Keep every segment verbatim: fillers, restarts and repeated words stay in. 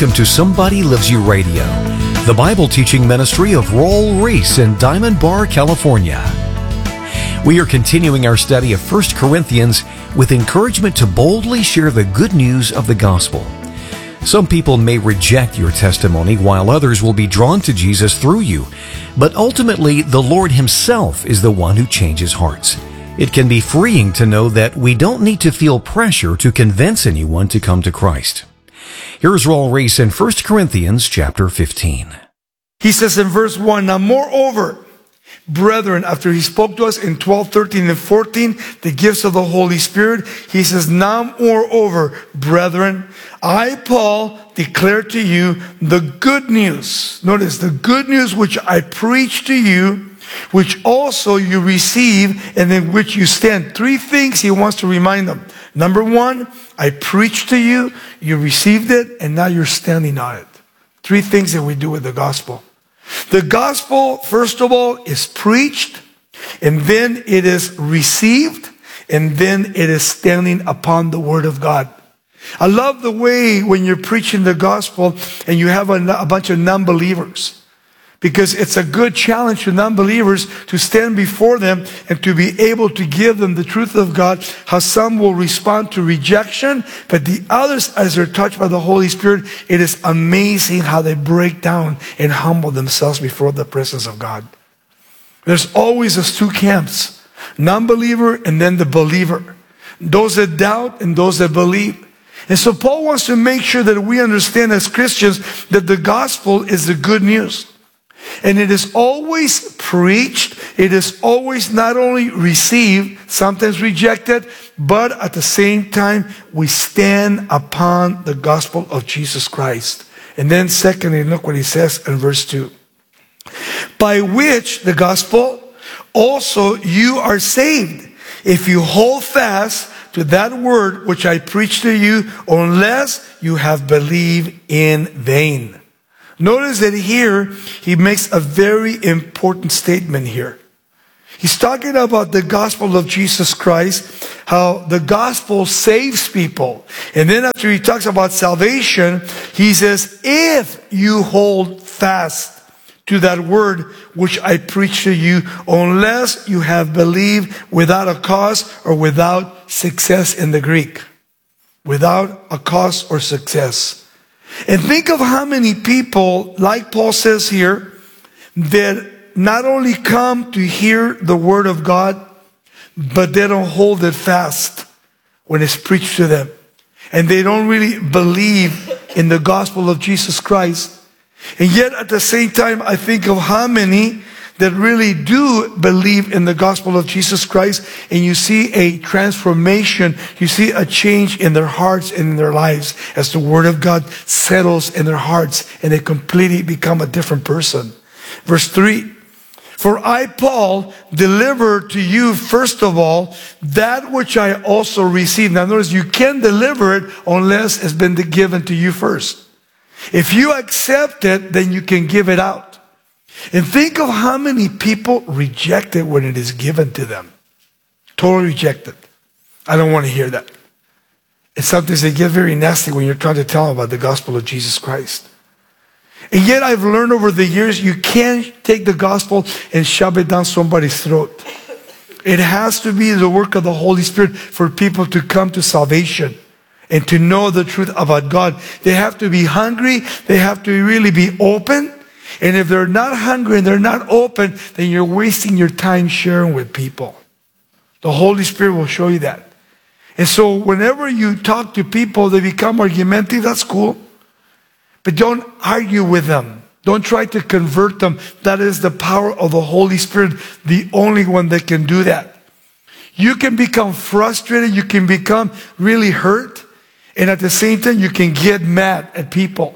Welcome to Somebody Loves You Radio, the Bible teaching ministry of Raul Ries in Diamond Bar, California. We are continuing our study of First Corinthians with encouragement to boldly share the good news of the gospel. Some people may reject your testimony while others will be drawn to Jesus through you, but ultimately the Lord Himself is the one who changes hearts. It can be freeing to know that we don't need to feel pressure to convince anyone to come to Christ. Here's Raul Ries in First Corinthians chapter fifteen. He says in verse one, now moreover, brethren, after he spoke to us in twelve, thirteen, and fourteen, the gifts of the Holy Spirit, he says, now moreover, brethren, I, Paul, declare to you the good news. Notice, the good news which I preach to you, which also you receive and in which you stand. Three things he wants to remind them. Number one, I preached to you, you received it, and now you're standing on it. Three things that we do with the gospel. The gospel, first of all, is preached, and then it is received, and then it is standing upon the word of God. I love the way when you're preaching the gospel and you have a, a bunch of non-believers, because it's a good challenge to non-believers to stand before them and to be able to give them the truth of God, how some will respond to rejection, but the others, as they're touched by the Holy Spirit, it is amazing how they break down and humble themselves before the presence of God. There's always those two camps, non-believer and then the believer, those that doubt and those that believe. And so Paul wants to make sure that we understand as Christians that the gospel is the good news. And it is always preached. It is always not only received, sometimes rejected, but at the same time, we stand upon the gospel of Jesus Christ. And then secondly, look what he says in verse two. By which, the gospel, also you are saved, if you hold fast to that word which I preach to you, unless you have believed in vain. Notice that here, he makes a very important statement here. He's talking about the gospel of Jesus Christ, how the gospel saves people. And then after he talks about salvation, he says, if you hold fast to that word which I preach to you, unless you have believed without a cause or without success in the Greek. Without a cause or success. And think of how many people, like Paul says here, that not only come to hear the word of God, but they don't hold it fast when it's preached to them. And they don't really believe in the gospel of Jesus Christ. And yet at the same time, I think of how many that really do believe in the gospel of Jesus Christ, and you see a transformation, you see a change in their hearts and in their lives as the word of God settles in their hearts and they completely become a different person. Verse three, for I, Paul, deliver to you first of all that which I also received. Now notice, you can't deliver it unless it's been given to you first. If you accept it, then you can give it out. And think of how many people reject it when it is given to them. Totally reject it. I don't want to hear that. And sometimes they get very nasty when you're trying to tell them about the gospel of Jesus Christ. And yet I've learned over the years, you can't take the gospel and shove it down somebody's throat. It has to be the work of the Holy Spirit for people to come to salvation and to know the truth about God. They have to be hungry. They have to really be open. And if they're not hungry and they're not open, then you're wasting your time sharing with people. The Holy Spirit will show you that. And so whenever you talk to people, they become argumentative, that's cool. But don't argue with them. Don't try to convert them. That is the power of the Holy Spirit, the only one that can do that. You can become frustrated, you can become really hurt, and at the same time you can get mad at people.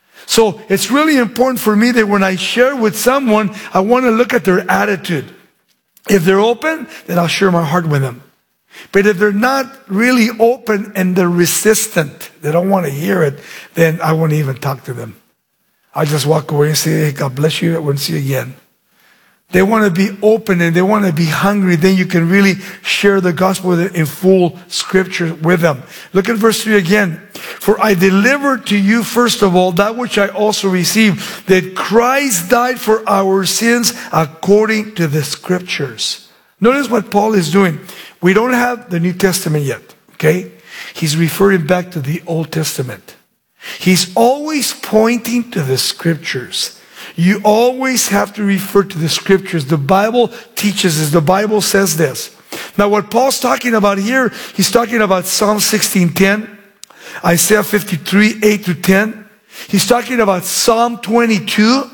So it's really important for me that when I share with someone, I want to look at their attitude. If they're open, then I'll share my heart with them. But if they're not really open and they're resistant, they don't want to hear it, then I won't even talk to them. I just walk away and say, hey, God bless you, I won't see you again. They want to be open and they want to be hungry. Then you can really share the gospel with them in full scripture with them. Look at verse three again. For I delivered to you first of all that which I also received, that Christ died for our sins according to the scriptures. Notice what Paul is doing. We don't have the New Testament yet, okay? He's referring back to the Old Testament. He's always pointing to the scriptures. You always have to refer to the scriptures. The Bible teaches this. The Bible says this. Now what Paul's talking about here, he's talking about Psalm sixteen ten, Isaiah fifty-three, eight to ten. He's talking about Psalm twenty-two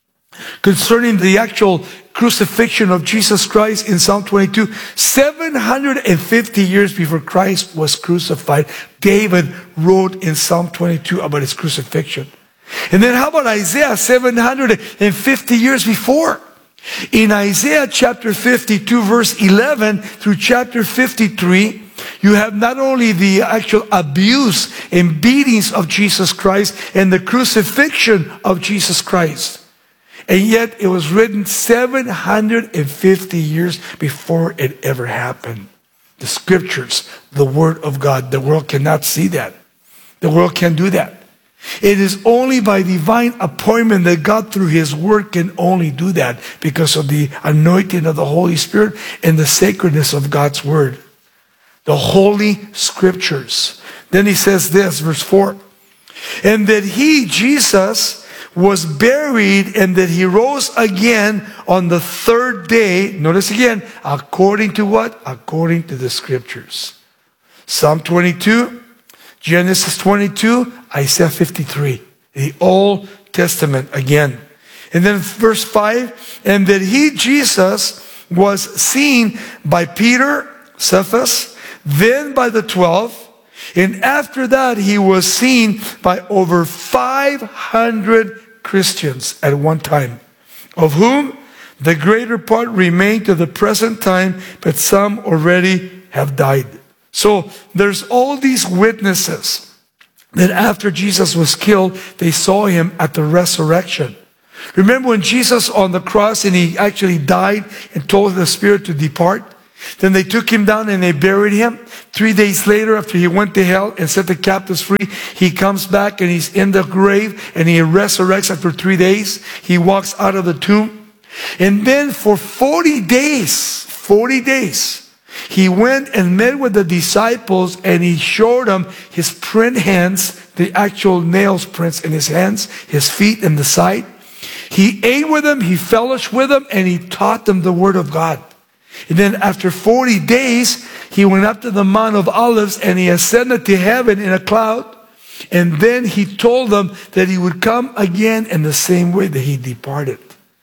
concerning the actual crucifixion of Jesus Christ in Psalm twenty-two. seven hundred fifty years before Christ was crucified, David wrote in Psalm twenty-two about his crucifixion. And then how about Isaiah seven hundred fifty years before? In Isaiah chapter fifty-two verse eleven through chapter fifty-three, you have not only the actual abuse and beatings of Jesus Christ and the crucifixion of Jesus Christ. And yet it was written seven hundred fifty years before it ever happened. The scriptures, the word of God. The world cannot see that. The world can't do that. It is only by divine appointment that God through his word can only do that, because of the anointing of the Holy Spirit and the sacredness of God's word. The holy scriptures. Then he says this, verse four. And that he, Jesus, was buried, and that he rose again on the third day. Notice again, according to what? According to the scriptures. Psalm twenty-two, Genesis twenty-two, Isaiah fifty-three. The Old Testament again. And then verse five, and that he, Jesus, was seen by Peter, Cephas, then by the twelve, and after that he was seen by over five hundred Christians at one time, of whom the greater part remain to the present time, but some already have died. So there's all these witnesses that after Jesus was killed, they saw him at the resurrection. Remember when Jesus on the cross and he actually died and told the spirit to depart? Then they took him down and they buried him. Three days later, after he went to hell and set the captives free, he comes back and he's in the grave and he resurrects after three days. He walks out of the tomb. And then for forty days, forty days, he went and met with the disciples and he showed them his print hands, the actual nails prints in his hands, his feet and the side. He ate with them, he fellowshiped with them, and he taught them the word of God. And then after forty days, he went up to the Mount of Olives and he ascended to heaven in a cloud. And then he told them that he would come again in the same way that he departed.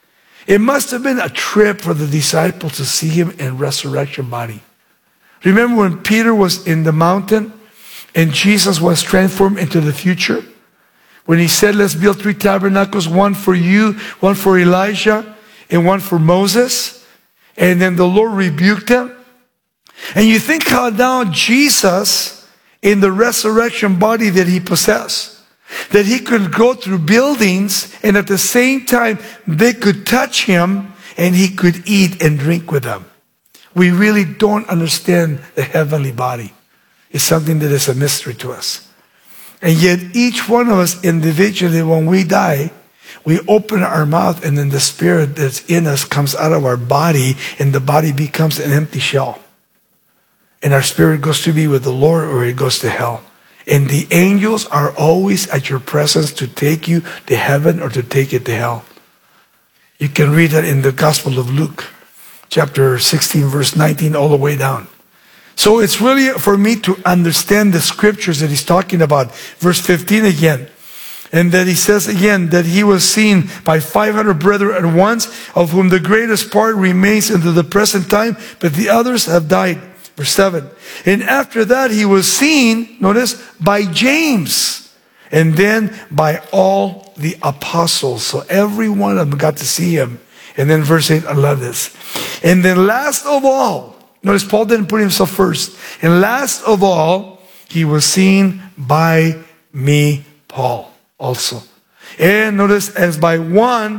It must have been a trip for the disciples to see him in resurrection body. Remember when Peter was in the mountain and Jesus was transformed into the future? When he said, let's build three tabernacles, one for you, one for Elijah, and one for Moses. And then the Lord rebuked him. And you think how now Jesus, in the resurrection body that he possessed, that he could go through buildings and at the same time they could touch him and he could eat and drink with them. We really don't understand the heavenly body. It's something that is a mystery to us. And yet each one of us individually, when we die, we open our mouth and then the spirit that's in us comes out of our body and the body becomes an empty shell. And our spirit goes to be with the Lord or it goes to hell. And the angels are always at your presence to take you to heaven or to take you to hell. You can read that in the Gospel of Luke, chapter sixteen, verse nineteen, all the way down. So it's really for me to understand the scriptures that he's talking about. Verse fifteen again. And that he says again that he was seen by five hundred brethren at once, of whom the greatest part remains into the present time, but the others have died. Verse seven. And after that he was seen, notice, by James, and then by all the apostles. So every one of them got to see him. And then verse eight, I love this. And then last of all, notice Paul didn't put himself first. And last of all, he was seen by me, Paul, also. And notice, as by one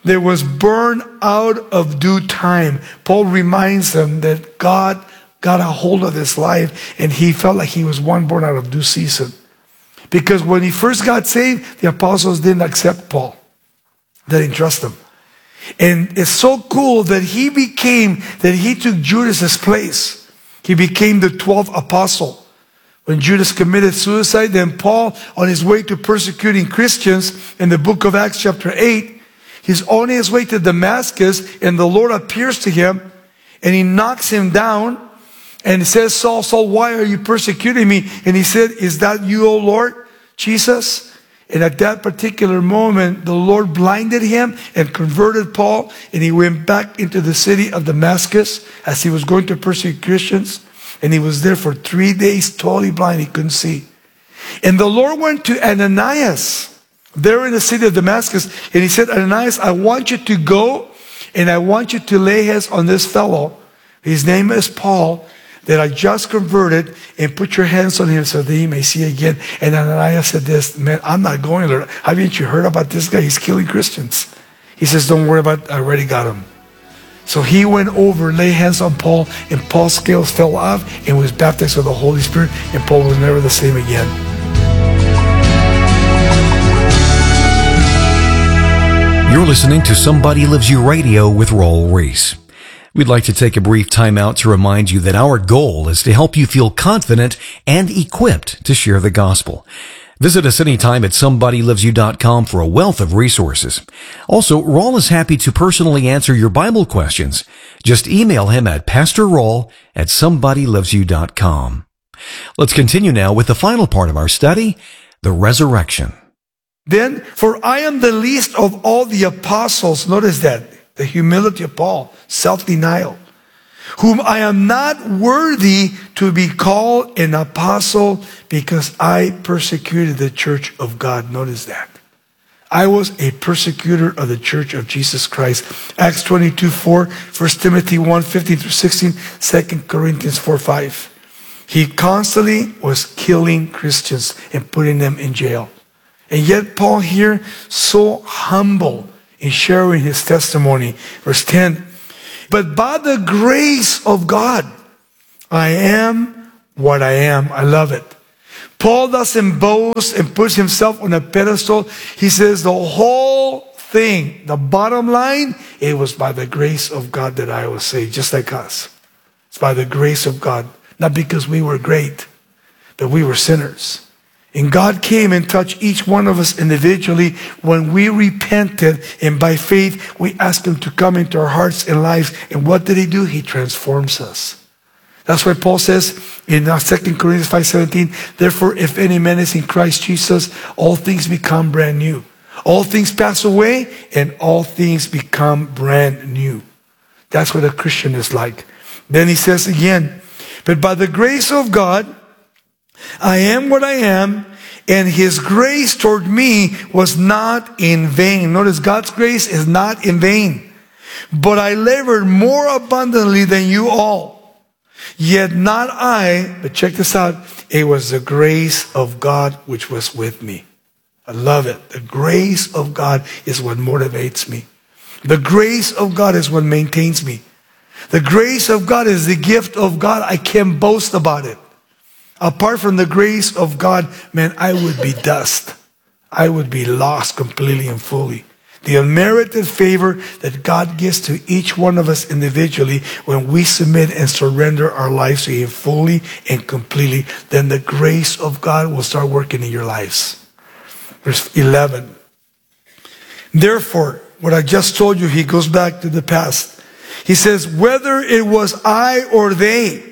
that was born out of due time. Paul reminds them that God got a hold of his life and he felt like he was one born out of due season. Because when he first got saved, the apostles didn't accept Paul. They didn't trust him. And it's so cool that he became, that he took Judas's place. He became the twelfth apostle. When Judas committed suicide, then Paul, on his way to persecuting Christians in the book of Acts chapter eight, he's on his way to Damascus and the Lord appears to him and he knocks him down and he says, Saul, Saul, why are you persecuting me? And he said, is that you, O Lord Jesus? And at that particular moment, the Lord blinded him and converted Paul, and he went back into the city of Damascus as he was going to persecute Christians. And he was there for three days, totally blind, he couldn't see. And the Lord went to Ananias, there in the city of Damascus, and he said, Ananias, I want you to go, and I want you to lay hands on this fellow. His name is Paul, that I just converted, and put your hands on him so that he may see again. And Ananias said this, man, I'm not going, Lord. Haven't you heard about this guy? He's killing Christians. He says, don't worry about it. I already got him. So he went over, lay hands on Paul, and Paul's scales fell off and was baptized with the Holy Spirit, and Paul was never the same again. You're listening to Somebody Loves You Radio with Raul Ries. We'd like to take a brief time out to remind you that our goal is to help you feel confident and equipped to share the gospel. Visit us anytime at somebody loves you dot com for a wealth of resources. Also, Raul is happy to personally answer your Bible questions. Just email him at pastor raul at somebody loves you dot com. Let's continue now with the final part of our study, the resurrection. Then, for I am the least of all the apostles, notice that, the humility of Paul, self-denial, whom I am not worthy to be called an apostle because I persecuted the church of God. Notice that. I was a persecutor of the church of Jesus Christ. Acts twenty-two four, First Timothy one fifteen through sixteen, Second Corinthians four five. He constantly was killing Christians and putting them in jail. And yet Paul here, so humble in sharing his testimony. Verse ten, but by the grace of God, I am what I am. I love it. Paul doesn't boast and puts himself on a pedestal. He says the whole thing, the bottom line, it was by the grace of God that I was saved, just like us. It's by the grace of God, not because we were great, but we were sinners. And God came and touched each one of us individually when we repented, and by faith we asked him to come into our hearts and lives. And what did he do? He transforms us. That's why Paul says in Second Corinthians five seventeen, therefore if any man is in Christ Jesus, all things become brand new. All things pass away and all things become brand new. That's what a Christian is like. Then he says again, but by the grace of God, I am what I am, and his grace toward me was not in vain. Notice, God's grace is not in vain. But I labored more abundantly than you all. Yet not I, but check this out, it was the grace of God which was with me. I love it. The grace of God is what motivates me. The grace of God is what maintains me. The grace of God is the gift of God. I can't boast about it. Apart from the grace of God, man, I would be dust. I would be lost completely and fully. The unmerited favor that God gives to each one of us individually when we submit and surrender our lives to him fully and completely, then the grace of God will start working in your lives. Verse eleven. Therefore, what I just told you, he goes back to the past. He says, whether it was I or they,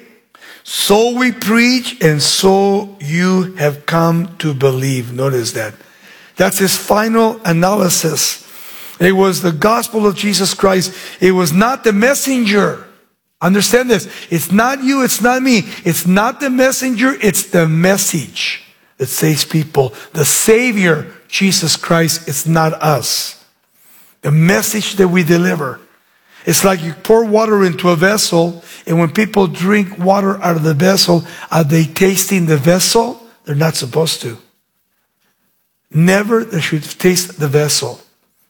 so we preach, and so you have come to believe. Notice that. That's his final analysis. It was the gospel of Jesus Christ. It was not the messenger. Understand this. It's not you, it's not me. It's not the messenger, it's the message that saves people. The Savior, Jesus Christ, it's not us. The message that we deliver. It's like you pour water into a vessel, and when people drink water out of the vessel, are they tasting the vessel? They're not supposed to. Never they should taste the vessel.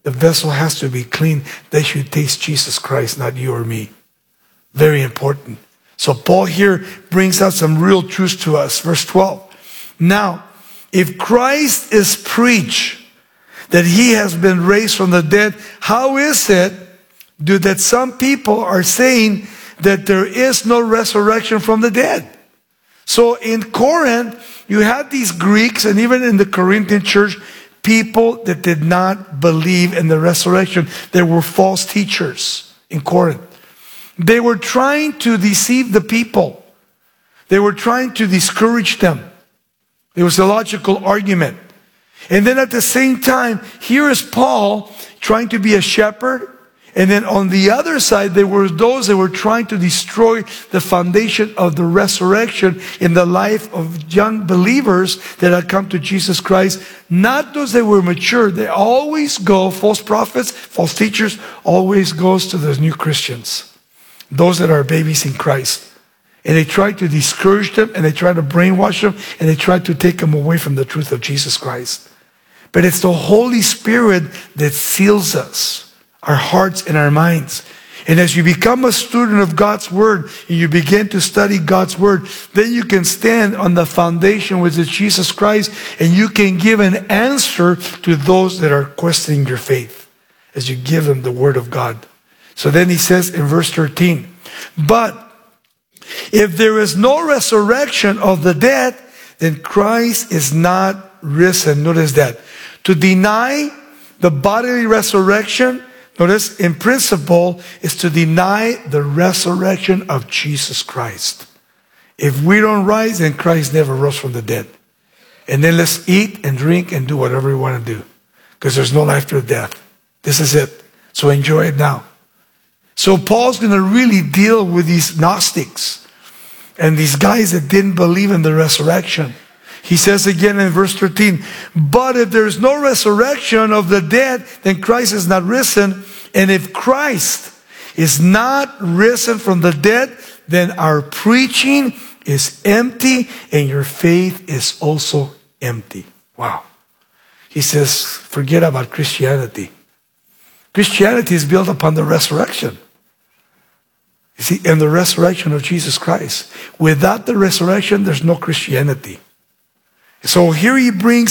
The vessel has to be clean. They should taste Jesus Christ, not you or me. Very important. So Paul here brings out some real truths to us. Verse twelve. Now, if Christ is preached that he has been raised from the dead, how is it do that some people are saying that there is no resurrection from the dead? So in Corinth, you had these Greeks, and even in the Corinthian church, people that did not believe in the resurrection. There were false teachers in Corinth. They were trying to deceive the people. They were trying to discourage them. It was a logical argument. And then at the same time, here is Paul trying to be a shepherd. And then on the other side, there were those that were trying to destroy the foundation of the resurrection in the life of young believers that had come to Jesus Christ. Not those that were mature. They always go, false prophets, false teachers, always goes to the new Christians. Those that are babies in Christ. And they try to discourage them, and they try to brainwash them, and they try to take them away from the truth of Jesus Christ. But it's the Holy Spirit that seals us, our hearts and our minds. And as you become a student of God's Word, and you begin to study God's Word, then you can stand on the foundation which is Jesus Christ, and you can give an answer to those that are questioning your faith as you give them the Word of God. So then he says in verse thirteen, but if there is no resurrection of the dead, then Christ is not risen. Notice that. To deny the bodily resurrection, notice, in principle, is to deny the resurrection of Jesus Christ. If we don't rise, then Christ never rose from the dead. And then let's eat and drink and do whatever we want to do. Because there's no life after death. This is it. So enjoy it now. So Paul's going to really deal with these Gnostics and these guys that didn't believe in the resurrection. He says again in verse thirteen, but if there is no resurrection of the dead, then Christ is not risen. And if Christ is not risen from the dead, then our preaching is empty and your faith is also empty. Wow. He says, forget about Christianity. Christianity is built upon the resurrection. You see, and the resurrection of Jesus Christ. Without the resurrection, there's no Christianity. So here he brings